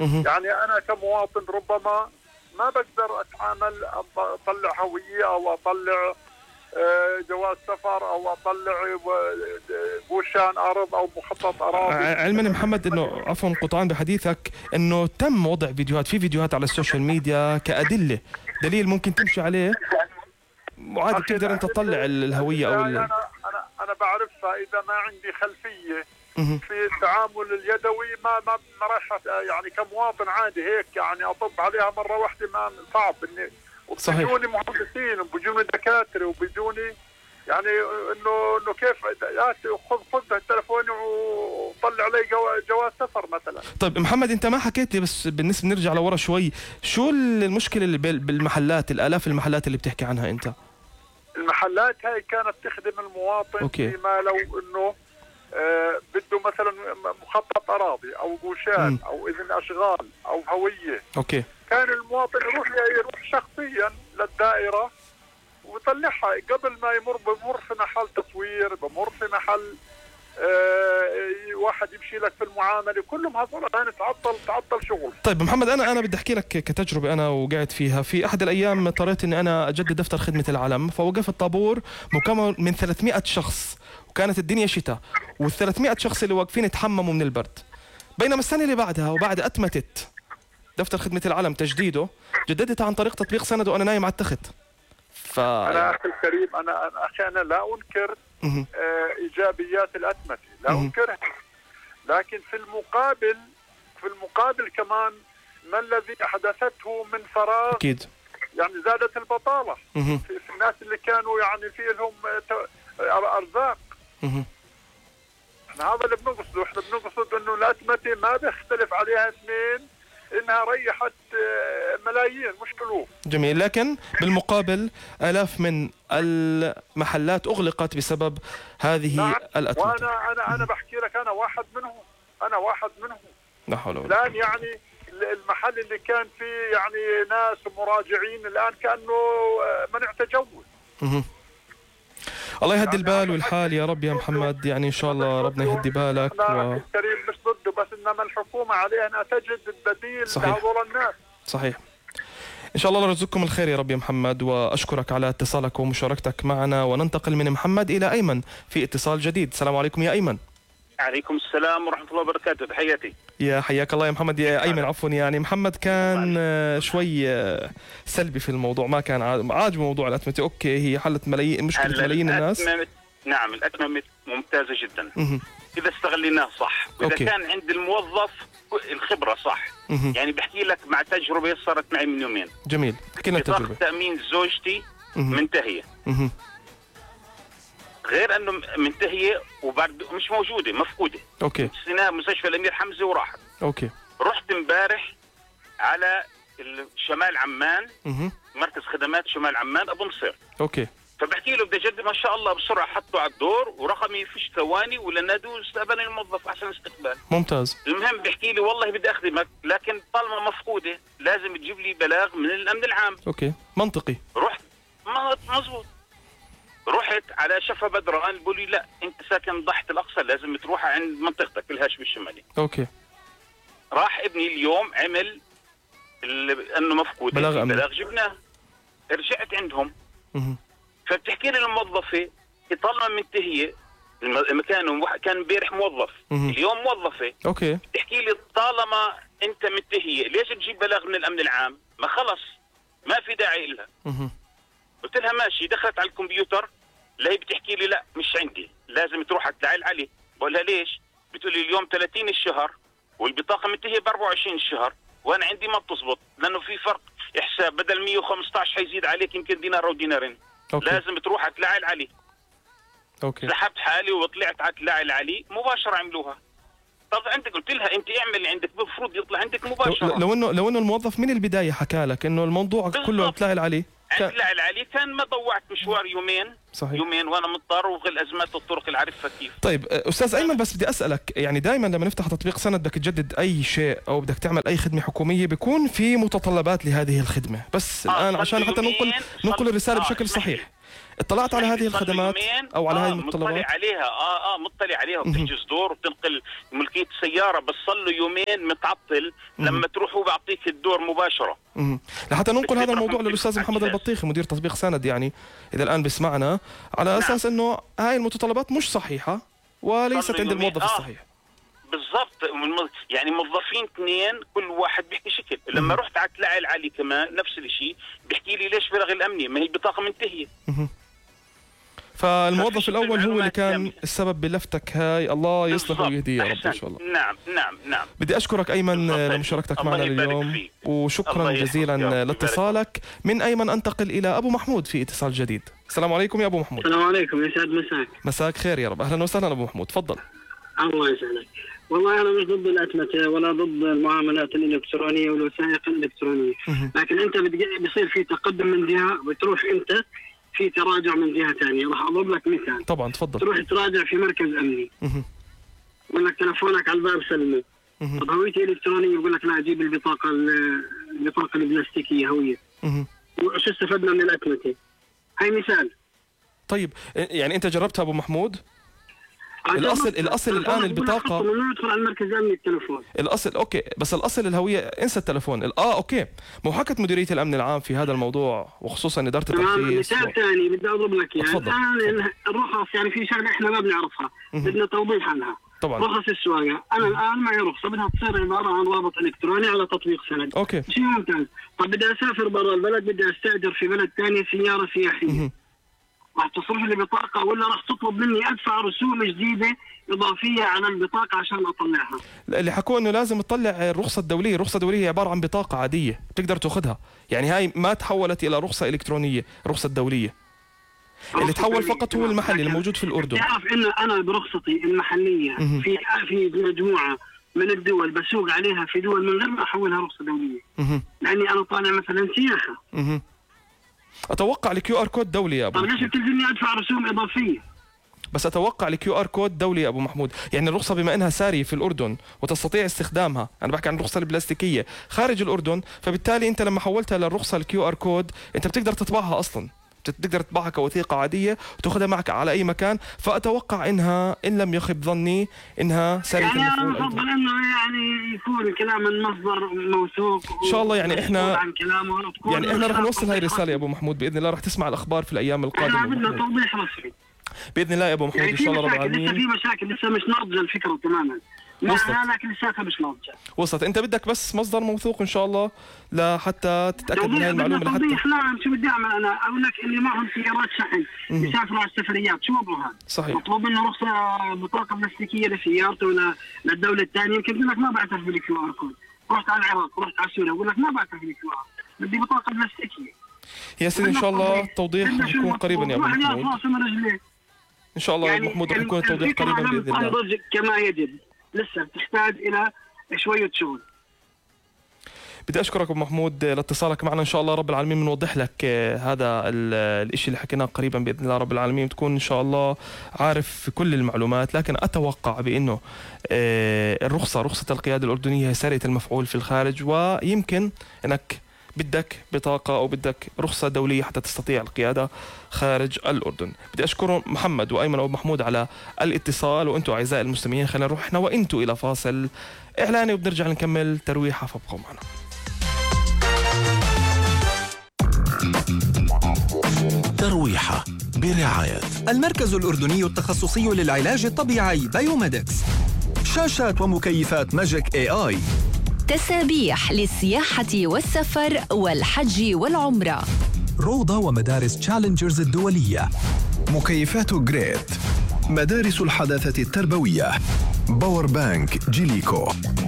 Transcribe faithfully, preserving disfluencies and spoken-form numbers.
يعني انا كمواطن ربما ما بقدر اتعامل، اطلع هويه او اطلع جواز سفر او اطلع بوشان ارض او مخطط اراضي. علما محمد انه عفوا قطعان بحديثك انه تم وضع فيديوهات في فيديوهات على السوشيال ميديا كأدلة، دليل ممكن تمشي عليه وعادي بتقدر انت تطلع الهوية او ال... انا انا انا بعرفها اذا ما عندي خلفية في التعامل اليدوي، ما ما ما راح يعني كمواطن عادي هيك يعني اطب عليها مرة واحدة، ما صعب اني وبيجوني مهندسين وبيجوني دكاتره وبيجوني يعني انه انه كيف خذ خذ تليفوني وطلع علي جواز سفر مثلا. طيب محمد انت ما حكيت لي، بس بالنسبه نرجع لورا شوي، شو المشكله اللي بالمحلات، الالاف المحلات اللي بتحكي عنها انت؟ المحلات هاي كانت تخدم المواطن أوكي. فيما لو انه آه بده مثلا مخطط اراضي او بوشان م. او اذن اشغال او هويه اوكي، كان المواطن يروح يروح شخصيا للدائرة ويطلعها قبل ما يمر، بمر في محل تصوير، بمر في محل آه واحد يمشي لك في المعاملة، كلهم هذول يعني تعطل تعطل شغل. طيب محمد انا انا بدي احكي لك كتجربة انا وقعت فيها. في احد الايام اضطريت اني انا اجدد دفتر خدمة العلم، فوقفت طابور مكون من ثلاثمئة شخص وكانت الدنيا شتاء، وال300 شخص اللي واقفين يتحمموا من البرد. بينما السنة اللي بعدها وبعد اتمتت دفتر خدمة العلم تجديده، جددتها عن طريق تطبيق سند وأنا نايم على التخت. ف... أنا أخي الكريم، أنا أخي أنا لا أنكر آه إيجابيات الأتمتة، لا مه. أنكرها، لكن في المقابل في المقابل كمان ما الذي أحدثته من فراغ أكيد، يعني زادت البطالة في, في الناس اللي كانوا يعني في لهم أرزاق. مه. احنا هذا اللي بنقصده، احنا بنقصد إنه الأتمتة ما بيختلف عليها اثنين، انها ريحت ملايين مش الوف. جميل، لكن بالمقابل الاف من المحلات اغلقت بسبب هذه نعم. الأتمتة. وانا انا انا بحكي لك انا واحد منهم، انا واحد منهم. لا حول ولا قوة. الان يعني المحل اللي كان فيه يعني ناس مراجعين الان كانه منع تجول. اها الله يهدي البال والحال يا رب يا محمد، يعني ان شاء الله ربنا يهدي بالك. و... الكريم مش ضده، بس انما الحكومه عليها انها تجد البديل لهذول الناس. صحيح. ان شاء الله الله يرزقكم الخير يا رب يا محمد، واشكرك على اتصالك ومشاركتك معنا، وننتقل من محمد الى ايمن في اتصال جديد. السلام عليكم يا ايمن. عليكم السلام ورحمه الله وبركاته، تحياتي. يا حياك الله يا محمد. يا ايمن عفوا، يعني محمد كان شوي سلبي في الموضوع، ما كان عاجبه موضوع الأتمتة. اوكي هي حلت ملايين مشكله ملايين الناس. نعم الأتمة ممتازه جدا مه. اذا استغليناه صح، واذا أوكي. كان عند الموظف الخبره صح. مه. يعني بحكي لك مع تجربه صارت معي من يومين. جميل، احكي لنا التجربه. بطاقه تامين زوجتي مه. منتهيه، مه. غير انه منتهيه وبعد مش موجوده، مفقوده. اوكي، سناها مستشفى الامير حمزه وراحت. اوكي، رحت امبارح على شمال عمان، مه. مركز خدمات شمال عمان ابو مصير. اوكي، فبحكي له بدي اجدد، ما شاء الله بسرعه حطوا على الدور ورقمي فيش ثواني ولا نادوا استقبلني الموظف احسن استقبال. ممتاز. المهم بحكي لي والله بدي اخدمك، لكن طالما مفقوده لازم تجيب لي بلاغ من الامن العام. اوكي منطقي. رحت ما مزبوط، رحت على شفا بدران بقول لي لا انت ساكن ضحيه الاقصى لازم تروح عند منطقتك في الهاشم الشمالي. اوكي، راح ابني اليوم عمل انه مفقود بلاغ امن، بلاغ جبناه، رجعت عندهم. اها فبتحكي لي الموظفه طالما منتهيه المكان، كان امبارح موظف مه. اليوم موظفه. اوكي، بتحكي لي طالما انت منتهيه ليش تجيب بلاغ من الامن العام؟ ما خلص ما في داعي لها. اها قلت لها ماشي، دخلت على الكمبيوتر لهي بتحكي لي لا مش عندي لازم تروح تلاعل علي. بقول لها ليش؟ بتقول لي اليوم ثلاثين الشهر والبطاقه منتهيه ب أربعة وعشرين الشهر وانا عندي ما بتزبط، لانه في فرق حساب بدل مئة وخمسة عشر حيزيد عليك يمكن دينار او دينارين. أوكي. لازم تروح تلاعل علي. اوكي، سحبت حالي وطلعت على تلاعل علي مباشره عملوها. طب انت قلت لها انت اعملي عندك، المفروض يطلع عندك مباشره. لو انه لو انه الموظف من البدايه حكى لك انه الموضوع كله تلاعل عليه، تلاعل عليه كان ما ضوعت مشوار يومين. صحيح. يومين وانا مضطر وفي الازمات الطرق اللي عارفها كيف. طيب استاذ ايمن، بس بدي اسالك، يعني دائما لما نفتح تطبيق سند بدك تجدد اي شيء او بدك تعمل اي خدمه حكوميه بيكون في متطلبات لهذه الخدمه، بس آه الان عشان حتى ننقل ننقل الرساله آه بشكل صحيح. اطلعت على هذه الخدمات او على آه هذه المتطلبات؟ مطلع عليها اه اه مطلع عليها وبتحجز دور وبتنقل ملكيه السياره، بس صار له يومين متعطل. لما تروح هو بيعطيك الدور مباشره. مم. لحتى ننقل هذا الموضوع للاستاذ محمد البطيخي مدير تطبيق سند، يعني اذا الان بيسمعنا، على اساس نعم. انه هاي المتطلبات مش صحيحه وليست عند الموظف آه. الصحيح. بالضبط، يعني موظفين اثنين كل واحد بيحكي شكل. لما مم. رحت على التلاعب العالي كمان نفس الشيء، بيحكي لي ليش بلغ الامني؟ ما هي البطاقه منتهيه. مم. فالموظف الاول هو اللي كان جميل. السبب بلفتك هاي، الله يصلح ويهديه يا رب ان شاء الله. نعم نعم نعم. بدي اشكرك ايمن لمشاركتك معنا اليوم، وشكرا جزيلا لاتصالك. من ايمن انتقل الى ابو محمود في اتصال جديد. السلام عليكم يا ابو محمود. السلام عليكم، يسعد مساك. مساك خير يا رب، اهلا وسهلا ابو محمود، تفضل. الله يسعدك. والله انا مش ضد الاتمته ولا ضد المعاملات الالكترونيه والوثائق الالكترونيه، لكن انت بيصير في تقدم من جهه وتروح انت في تراجع من جهه ثانيه. راح اضرب لك مثال. طبعا تفضل. تروح تراجع في مركز امني، يقول لك تلفونك على الباب سلمه. طب هويتي الكترونيه، يقول لك لا اجيب البطاقه البطاقه البلاستيكيه هويه. وشو استفدنا من الاتمته؟ هاي مثال. طيب يعني انت جربتها ابو محمود؟ الاصل الاصل الان البطاقه ممنوع يدخل على المركز الامني التليفون. الاصل اوكي، بس الاصل الهويه، انسى التليفون. اه اوكي، مو حكت مديريه الامن العام في هذا الموضوع وخصوصا اداره الترخيص. مثال ثاني بدي اضرب لك اياه. الان الرخص يعني في شغله احنا ما بنعرفها، بدنا توضيح عنها. طبعا رخص السواقه، انا الان معي رخصه بدها تصير عباره عن رابط الكتروني على تطبيق سند. اوكي شيء ممتاز. طب بدي اسافر برا البلد، بدي استاجر في بلد ثانيه سياره سياحيه، راح تصرف لي بطاقه ولا راح تطلب مني ادفع رسوم جديده اضافيه على البطاقه عشان اطلعها؟ اللي حكوا انه لازم تطلع الرخصه الدوليه. الرخصه الدوليه هي عباره عن بطاقه عاديه بتقدر تاخذها، يعني هاي ما تحولت الى رخصه الكترونيه. الرخصه الدوليه اللي تحول فقط هو المحلي الموجود في الاردن. تعرف انه انا برخصتي المحليه مه. في في مجموعه من الدول بسوق عليها في دول من غير ما احولها رخصه دوليه، مه. لاني انا طالع مثلا سياحه. مه. اتوقع الكيو ار كود دولي يا ابو. طيب ليش بتلزمني ادفع رسوم اضافيه؟ بس اتوقع الكيو ار كود دولي يا ابو محمود، يعني الرخصه بما انها ساريه في الاردن وتستطيع استخدامها، انا بحكي عن الرخصه البلاستيكيه خارج الاردن، فبالتالي انت لما حولتها للرخصه الكيو ار كود انت بتقدر تطبعها اصلا، بتقدر تطبعها كوثيقه عاديه وتاخذها معك على اي مكان. فاتوقع انها ان لم يخب ظني انها ساريه يعني المفعول. يعني انا بفضل انه يعني يكون كلام من مصدر موثوق ان شاء الله. يعني احنا عن كلامه يعني احنا رح نوصل هاي الرساله يا ابو محمود باذن الله. رح تسمع الاخبار في الايام القادمه. احنا بدنا توضيح رسمي باذن الله يا ابو محمود. يعني ان شاء الله رب العالمين. لسه في مشاكل، لسه مش ناضجه الفكره تماما. وصلت، لكن لساتها مش ناضجه. وصلت. انت بدك بس مصدر موثوق ان شاء الله لحتى تتاكد من هاي المعلومه. لحتى نعم. شو بدي اعمل انا؟ اقول لك اللي معهم سيارات شحن يسافروا على السفريات، شو وضعها؟ صحيح. مطلوب منه رخصه بطاقه بلاستيكيه لسيارته ولا للدوله الثانيه، يمكن يقول لك ما بعترف بالكيو ار كود. رحت على العراق، رحت على سوريا، يقول لك ما بعترف بالكيو ار، بدي بطاقه بلاستيكيه. يا سيدي ان شاء الله التوضيح يكون قريبا يا ابو محمود. ان شاء الله يعني يا محمود رح يكون التوضيح قريبا باذن الله. كما يجب، لسه تحتاج الى شويه شغل. بدي اشكرك ابو محمود لاتصالك معنا. ان شاء الله رب العالمين بنوضح لك هذا الشيء اللي حكيناه قريبا باذن الله رب العالمين، تكون ان شاء الله عارف كل المعلومات. لكن اتوقع بانه الرخصه رخصه القياده الاردنيه هي ساريه المفعول في الخارج، ويمكن انك بدك بطاقة أو بدك رخصة دولية حتى تستطيع القيادة خارج الأردن. بدي أشكر محمد وأيمن وأبو محمود على الاتصال، وأنتم أعزائي المستمعين خلينا نروح إحنا وأنتم إلى فاصل إعلاني وبنرجع نكمل ترويحة، فابقوا معنا. ترويحة برعاية المركز الأردني التخصصي للعلاج الطبيعي بايوميدكس. شاشات ومكيفات ماجيك اي اي. تسابيح للسياحة والسفر والحج والعمرة. روضة ومدارس تشالنجرز الدولية. مكيفات جريت. مدارس الحداثة التربوية. باور بانك جيليكو.